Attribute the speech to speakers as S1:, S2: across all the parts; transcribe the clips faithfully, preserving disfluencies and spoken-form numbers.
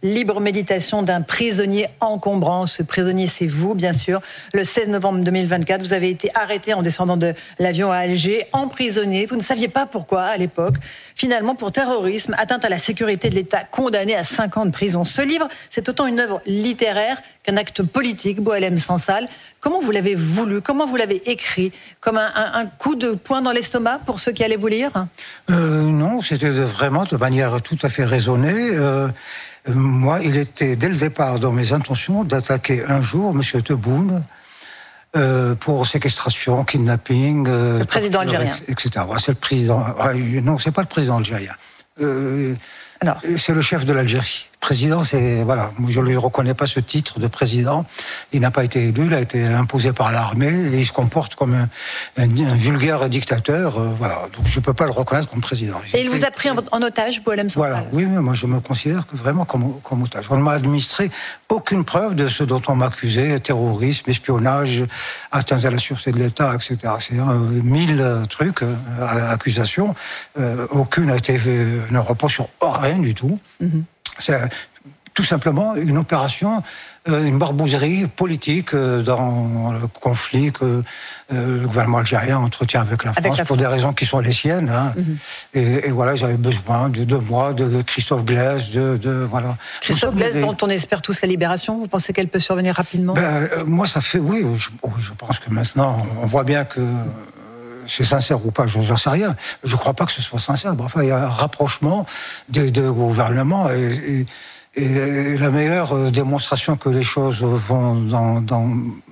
S1: Libre méditation d'un prisonnier encombrant. Ce prisonnier, c'est vous, bien sûr. Le seize novembre deux mille vingt-quatre, vous avez été arrêté en descendant de l'avion à Alger, emprisonné. Vous ne saviez pas pourquoi à l'époque. Finalement, pour terrorisme, atteinte à la sécurité de l'État, condamné à cinq ans de prison. Ce livre, c'est autant une œuvre littéraire qu'un acte politique, Boualem Sansal. Comment vous l'avez voulu? Comment vous l'avez écrit? Comme un, un, un coup de poing dans l'estomac pour ceux qui allaient vous lire?
S2: euh, Non, c'était vraiment de manière tout à fait raisonnée. Euh, moi, il était dès le départ dans mes intentions d'attaquer un jour M. Tebboune euh, pour séquestration, kidnapping... Euh,
S1: le président algérien.
S2: et cetera. Ouais, c'est le président... Ouais, non, c'est pas le président algérien. Euh, Alors. C'est le chef de l'Algérie. Président, c'est voilà, je ne lui reconnais pas ce titre de président. Il n'a pas été élu, il a été imposé par l'armée et il se comporte comme un, un, un vulgaire dictateur. Euh, voilà, donc je ne peux pas le reconnaître comme président.
S1: Et il vous a pris en, en otage, Boualem Sansal?
S2: Voilà, oui, mais moi je me considère que vraiment comme, comme otage. On ne m'a administré aucune preuve de ce dont on m'accusait, terrorisme, espionnage, atteinte à la sûreté de l'État, et cetera. C'est euh, mille euh, trucs, euh, accusations. Euh, aucune n'a été, euh, ne repose sur rien du tout. Mm-hmm. C'est tout simplement une opération, euh, une barbouzerie politique euh, dans le conflit que euh, le gouvernement algérien entretient avec la France, avec la pour France. Des raisons qui sont les siennes. Hein. Mm-hmm. et, et voilà, ils avaient besoin de, de moi, de Christophe Glaise, de, de voilà.
S1: Christophe Glaise, des... dont on espère tous la libération. Vous pensez qu'elle peut survenir rapidement?
S2: Ben, euh, moi, ça fait oui. Je, je pense que maintenant, on voit bien que. C'est sincère ou pas, je n'en sais rien. Je ne crois pas que ce soit sincère. Enfin, il y a un rapprochement des deux gouvernements et, et, et la meilleure démonstration que les choses vont dans... dans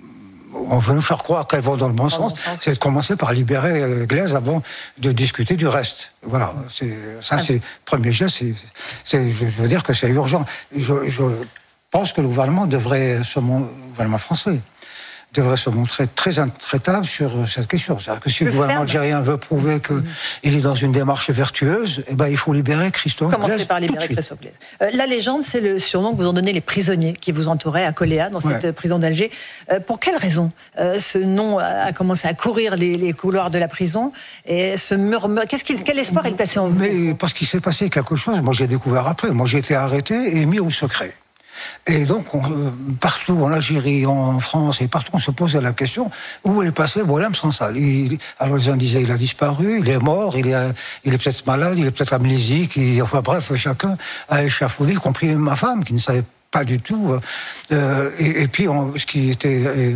S2: on veut nous faire croire qu'elles vont dans le bon sens, c'est de commencer par libérer Glaise avant de discuter du reste. Voilà, c'est, ça c'est le premier geste. C'est, c'est, je veux dire que c'est urgent. Je, je pense que le gouvernement devrait, se, le gouvernement français, devrait se montrer très intraitable sur cette question. C'est-à-dire que si le, le gouvernement algérien veut prouver qu'il mmh. est dans une démarche vertueuse, eh ben, il faut libérer Christophe Glaise.
S1: Commencez par libérer Christophe Glaise. Euh, la légende, c'est le surnom que vous ont donné les prisonniers qui vous entouraient à Coléa, dans cette ouais. prison d'Alger. Euh, pour quelle raison euh, ce nom a commencé à courir les, les couloirs de la prison et ce murmure, qu'est-ce qu'il, quel espoir est passé en vous?
S2: Mais parce qu'il s'est passé quelque chose, moi j'ai découvert après. Moi j'ai été arrêté et mis au secret. Et donc, on, partout en Algérie, en France et partout, on se posait la question où est passé Boualem Sansal. Il, alors les uns disaient il a disparu, il est mort, il est, il est peut-être malade, il est peut-être amnésique. Il, enfin bref, chacun a échafaudé, y compris ma femme qui ne savait pas du tout. Euh, et, et puis, on, ce qui était euh,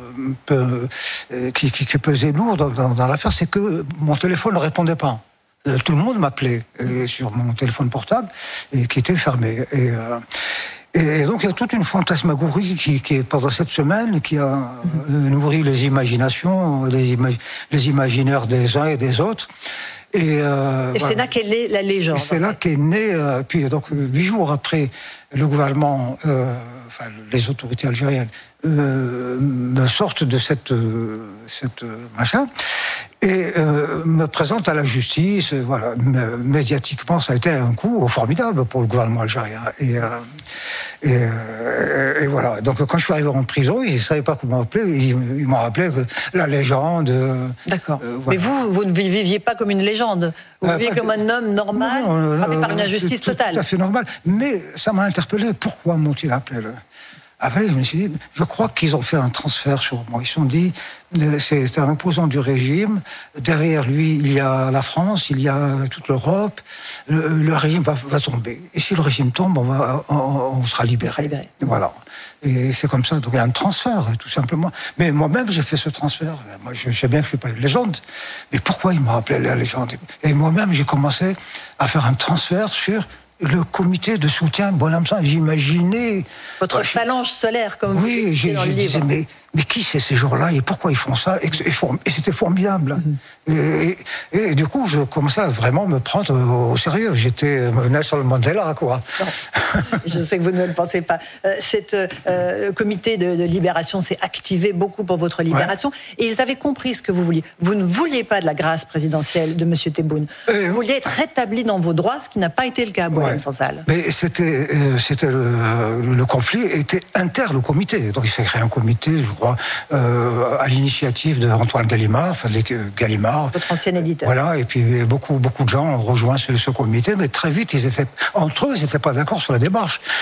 S2: peu, euh, qui, qui, qui pesait lourd dans, dans, dans l'affaire, c'est que mon téléphone ne répondait pas. Euh, tout le monde m'appelait euh, sur mon téléphone portable et qui était fermé. Et, euh, Et donc il y a toute une fantasmagorie qui, qui pendant cette semaine, qui a euh, nourri les imaginations, les, ima- les imaginaires des uns et des autres. Et, euh,
S1: et voilà. C'est là qu'est née la légende. Et
S2: c'est là qu'est née. Euh, puis donc huit jours après, le gouvernement, euh, enfin les autorités algériennes, euh, me sortent de cette, euh, cette euh, machin. Et euh, me présente à la justice. Voilà, médiatiquement, ça a été un coup formidable pour le gouvernement algérien. Et, euh, et, euh, et voilà. Donc, quand je suis arrivé en prison, ils ne savaient pas comment m'appeler. Ils, ils m'ont rappelé que la légende.
S1: D'accord. Euh, voilà. Mais vous, vous ne viviez pas comme une légende. Vous viviez euh, comme un homme normal, non, non, frappé non, par une injustice
S2: tout,
S1: totale.
S2: Tout à fait normal. Mais ça m'a interpellé. Pourquoi m'ont-ils appelé là? Après, je me suis dit, je crois qu'ils ont fait un transfert sur moi. Ils se sont dit, c'est un opposant du régime. Derrière lui, il y a la France, il y a toute l'Europe. Le, le régime va, va tomber. Et si le régime tombe, on, va, on, on sera libéré.
S1: On sera libéré.
S2: Voilà. Et c'est comme ça. Donc il y a un transfert, tout simplement. Mais moi-même, j'ai fait ce transfert. Moi, je sais bien que je ne suis pas une légende. Mais pourquoi ils m'ont appelé la légende? Et moi-même, j'ai commencé à faire un transfert sur le comité de soutien de Boualem Sansal. J'imaginais...
S1: Votre ouais, phalange solaire, comme vous
S2: oui,
S1: dites dans le livre.
S2: Disais, mais, mais qui c'est ces gens-là et pourquoi ils font ça? Et, et, et c'était formidable. Mm-hmm. et, et, et du coup, je commençais à vraiment me prendre au, au sérieux. J'étais Nelson Mandela, quoi.
S1: Je sais que vous ne le pensez pas. Euh, cet euh, comité de, de libération s'est activé beaucoup pour votre libération. Ouais. Et ils avaient compris ce que vous vouliez. Vous ne vouliez pas de la grâce présidentielle de M. Tebboune. Euh, vous vouliez être rétabli dans vos droits, ce qui n'a pas été le cas à Boualem Sansal.
S2: Mais c'était, euh, c'était le, le conflit était inter le comité. Donc il s'est créé un comité, je crois, euh, à l'initiative d'Antoine Gallimard, enfin de Gallimard.
S1: Votre ancien éditeur.
S2: Voilà, et puis beaucoup, beaucoup de gens ont rejoint ce, ce comité, mais très vite, ils étaient, entre eux, ils n'étaient pas d'accord sur la démarche.